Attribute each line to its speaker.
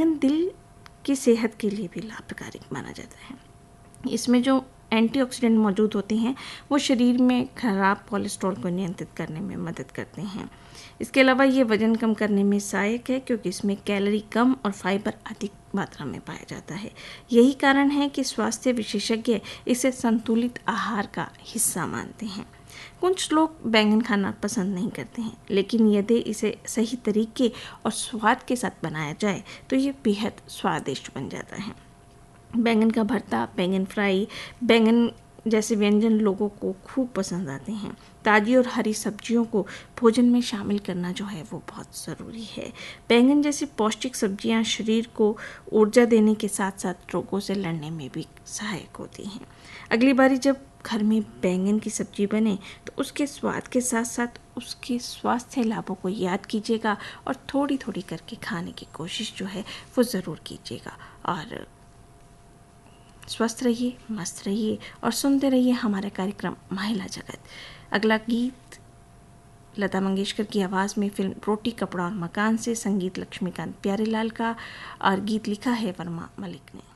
Speaker 1: बैंगन दिल की सेहत के लिए भी लाभकारी माना जाता है। इसमें जो एंटीऑक्सीडेंट मौजूद होते हैं वो शरीर में खराब कोलेस्ट्रॉल को नियंत्रित करने में मदद करते हैं। इसके अलावा ये वज़न कम करने में सहायक है क्योंकि इसमें कैलोरी कम और फाइबर अधिक मात्रा में पाया जाता है। यही कारण है कि स्वास्थ्य विशेषज्ञ इसे संतुलित आहार का हिस्सा मानते हैं। कुछ लोग बैंगन खाना पसंद नहीं करते हैं, लेकिन यदि इसे सही तरीके और स्वाद के साथ बनाया जाए तो ये बेहद स्वादिष्ट बन जाता है। बैंगन का भरता, बैंगन फ्राई, बैंगन जैसे व्यंजन लोगों को खूब पसंद आते हैं। ताज़ी और हरी सब्जियों को भोजन में शामिल करना जो है वो बहुत ज़रूरी है। बैंगन जैसी पौष्टिक सब्जियां शरीर को ऊर्जा देने के साथ साथ रोगों से लड़ने में भी सहायक होती हैं। अगली बारी जब घर में बैंगन की सब्जी बने तो उसके स्वाद के साथ साथ उसके स्वास्थ्य लाभों को याद कीजिएगा और थोड़ी थोड़ी करके खाने की कोशिश जो है वो ज़रूर कीजिएगा। और स्वस्थ रहिए, मस्त रहिए और सुनते रहिए हमारे कार्यक्रम महिला जगत। अगला गीत लता मंगेशकर की आवाज़ में फिल्म रोटी कपड़ा और मकान से, संगीत लक्ष्मीकांत प्यारेलाल का, और गीत लिखा है वर्मा मलिक ने।